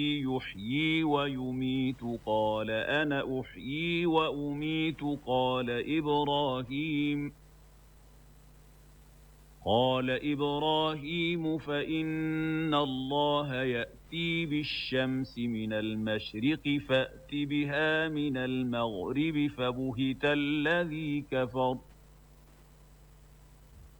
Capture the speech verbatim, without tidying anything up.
يحيي ويميت قال أنا أحيي وأميت قال إبراهيم قال إبراهيم فإن الله يأتي بالشمس من المشرق فأت بها من المغرب فبهت الذي كفر